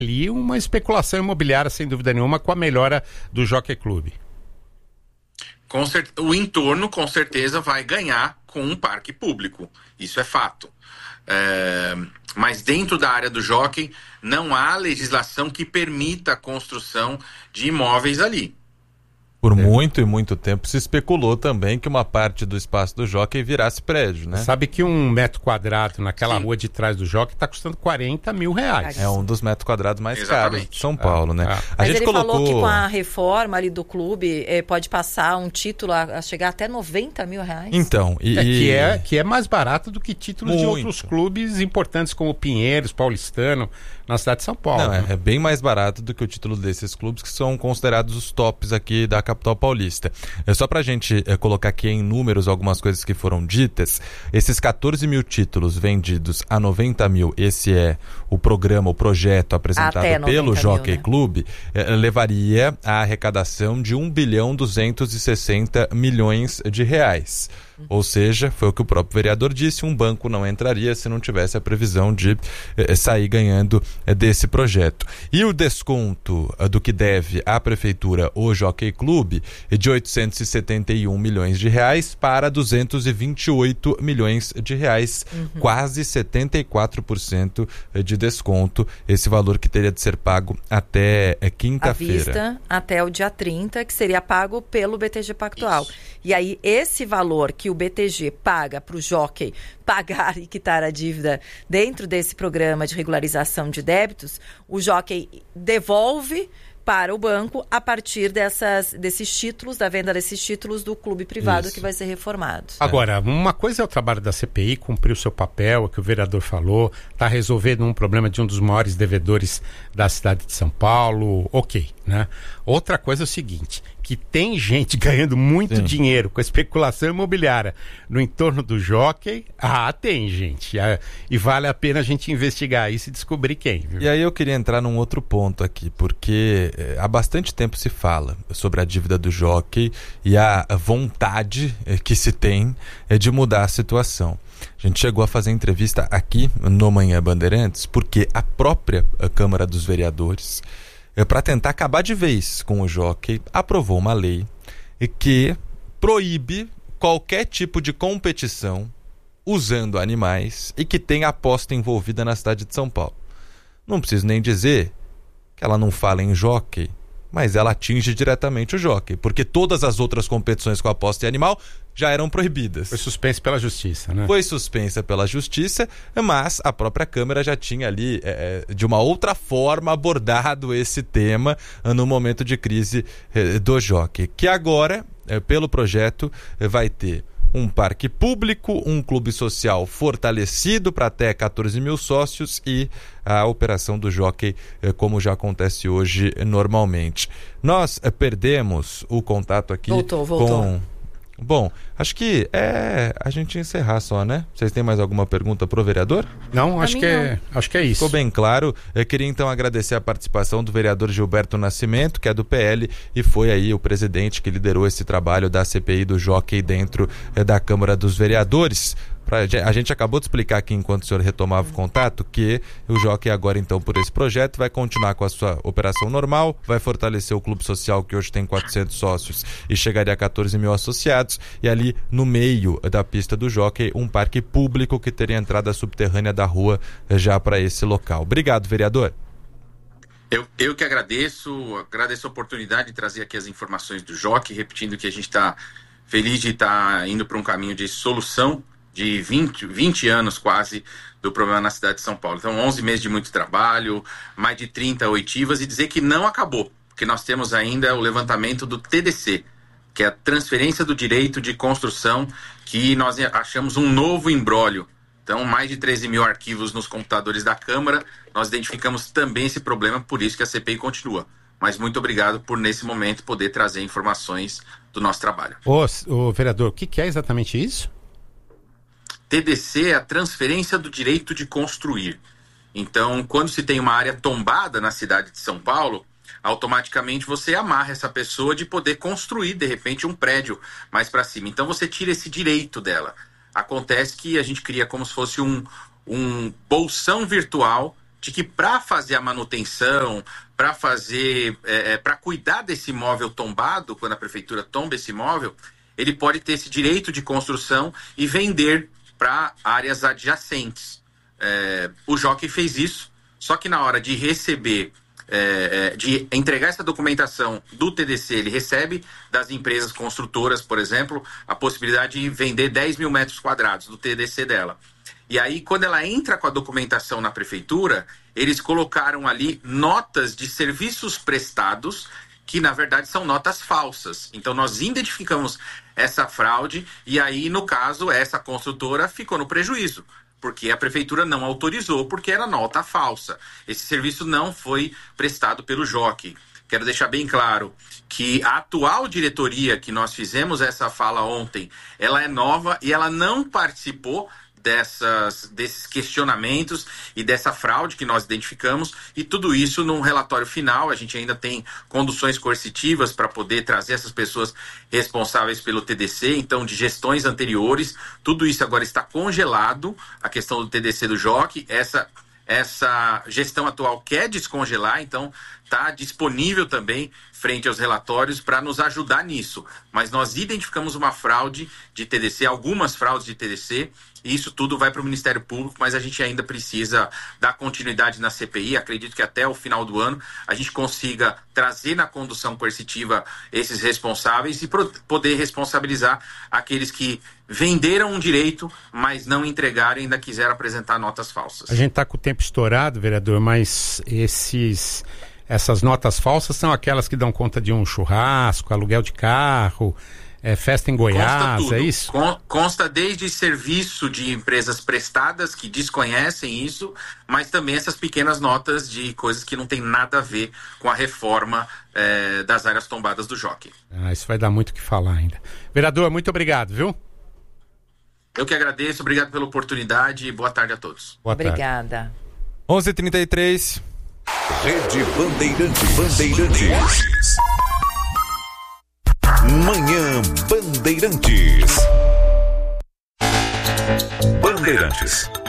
ali uma especulação imobiliária, sem dúvida nenhuma, com a melhora do Jockey Club. O entorno, com certeza, vai ganhar com um parque público. Isso é fato. Mas dentro da área do jockey, não há legislação que permita a construção de imóveis ali. Por muito e muito tempo se especulou também que uma parte do espaço do jockey virasse prédio, né? Sabe que 1 metro quadrado naquela rua de trás do jockey está custando R$40 mil. É um dos metros quadrados mais caros de São Paulo, né? Mas ele falou que com a reforma ali do clube pode passar um título a chegar até R$90 mil. Então, que é mais barato do que títulos de outros clubes importantes como Pinheiros, Paulistano, na cidade de São Paulo. Não, é bem mais barato do que o título desses clubes que são considerados os tops aqui da capital paulista. Só pra gente colocar aqui em números algumas coisas que foram ditas, esses 14 mil títulos vendidos a 90 mil, esse é o projeto apresentado pelo Jockey Club, levaria a arrecadação de R$1,260 bilhão. Ou seja, foi o que o próprio vereador disse, um banco não entraria se não tivesse a previsão de sair ganhando desse projeto. E o desconto do que deve à prefeitura o Jockey Club é de R$871 milhões para R$228 milhões, quase 74% de desconto, esse valor que teria de ser pago até quinta-feira. À vista, até o dia 30, que seria pago pelo BTG Pactual. Isso. E aí, esse valor que o BTG paga para o jockey pagar e quitar a dívida dentro desse programa de regularização de débitos, o jockey devolve para o banco a partir desses títulos, da venda desses títulos do clube privado que vai ser reformado. Agora, uma coisa é o trabalho da CPI, cumprir o seu papel, é o que o vereador falou, está resolvendo um problema de um dos maiores devedores da cidade de São Paulo, ok, né? Outra coisa é o seguinte, que tem gente ganhando muito dinheiro com a especulação imobiliária no entorno do jockey, tem gente, e vale a pena a gente investigar isso e descobrir quem. Viu? E aí eu queria entrar num outro ponto aqui, porque há bastante tempo se fala sobre a dívida do jockey e a vontade que se tem de mudar a situação. A gente chegou a fazer entrevista aqui no Manhã Bandeirantes, porque a própria Câmara dos Vereadores, para tentar acabar de vez com o jockey, aprovou uma lei que proíbe qualquer tipo de competição usando animais e que tenha aposta envolvida na cidade de São Paulo. Não preciso nem dizer que ela não fala em jockey, mas ela atinge diretamente o jockey, porque todas as outras competições com aposta em animal já eram proibidas. Foi suspensa pela justiça, né? Foi suspensa pela justiça, mas a própria Câmara já tinha ali, de uma outra forma, abordado esse tema no momento de crise do jockey, que agora, pelo projeto, vai ter um parque público, um clube social fortalecido para até 14 mil sócios e a operação do jockey como já acontece hoje normalmente. Nós perdemos o contato aqui Voltou. Bom, acho que a gente encerrar só, né? Vocês têm mais alguma pergunta pro vereador? Não, acho que é isso. Ficou bem claro. Eu queria então agradecer a participação do vereador Gilberto Nascimento, que é do PL, e foi aí o presidente que liderou esse trabalho da CPI do jockey dentro da Câmara dos Vereadores. A gente acabou de explicar aqui, enquanto o senhor retomava o contato, que o jockey agora, então, por esse projeto, vai continuar com a sua operação normal, vai fortalecer o clube social, que hoje tem 400 sócios e chegaria a 14 mil associados, e ali no meio da pista do jockey, um parque público que teria entrada subterrânea da rua já para esse local. Obrigado, vereador. Eu que agradeço a oportunidade de trazer aqui as informações do jockey, repetindo que a gente está feliz de estar indo para um caminho de solução de 20 anos quase do problema na cidade de São Paulo. Então, 11 meses de muito trabalho, mais de 30 oitivas, e dizer que não acabou, porque nós temos ainda o levantamento do TDC, que é a transferência do direito de construção, que nós achamos um novo imbróglio. Então, mais de 13 mil arquivos nos computadores da Câmara, nós identificamos também esse problema, por isso que a CPI continua. Mas muito obrigado por, nesse momento, poder trazer informações do nosso trabalho. Ô vereador, o que é exatamente isso? TDC é a transferência do direito de construir. Então, quando se tem uma área tombada na cidade de São Paulo, automaticamente você amarra essa pessoa de poder construir, de repente, um prédio mais para cima. Então, você tira esse direito dela. Acontece que a gente cria como se fosse um bolsão virtual de que para fazer a manutenção, para cuidar desse imóvel tombado, quando a prefeitura tomba esse imóvel, ele pode ter esse direito de construção e vender para áreas adjacentes. O Jockey fez isso, só que na hora de receber, de entregar essa documentação do TDC, ele recebe das empresas construtoras, por exemplo, a possibilidade de vender 10 mil metros quadrados do TDC dela. E aí, quando ela entra com a documentação na prefeitura, eles colocaram ali notas de serviços prestados, que na verdade são notas falsas. Então nós identificamos essa fraude e aí, no caso, essa construtora ficou no prejuízo, porque a prefeitura não autorizou, porque era nota falsa. Esse serviço não foi prestado pelo Jockey. Quero deixar bem claro que a atual diretoria, que nós fizemos essa fala ontem, ela é nova e ela não participou desses questionamentos e dessa fraude que nós identificamos, e tudo isso num relatório final. A gente ainda tem conduções coercitivas para poder trazer essas pessoas responsáveis pelo TDC, então de gestões anteriores, tudo isso agora está congelado, a questão do TDC do Jockey. Essa gestão atual quer descongelar, então está disponível também frente aos relatórios para nos ajudar nisso. Mas nós identificamos uma fraude de TDC, algumas fraudes de TDC, e isso tudo vai para o Ministério Público, mas a gente ainda precisa dar continuidade na CPI. Acredito que até o final do ano a gente consiga trazer na condução coercitiva esses responsáveis e poder responsabilizar aqueles que venderam um direito, mas não entregaram e ainda quiseram apresentar notas falsas. A gente está com o tempo estourado, vereador, mas essas notas falsas são aquelas que dão conta de um churrasco, aluguel de carro, festa em Goiás, é isso? Consta desde serviço de empresas prestadas que desconhecem isso, mas também essas pequenas notas de coisas que não tem nada a ver com a reforma das áreas tombadas do Jockey. Isso vai dar muito o que falar ainda. Vereador, muito obrigado, viu? Eu que agradeço, obrigado pela oportunidade e boa tarde a todos. Boa tarde. Obrigada. 11h33. Rede Bandeirantes. Manhã Bandeirantes.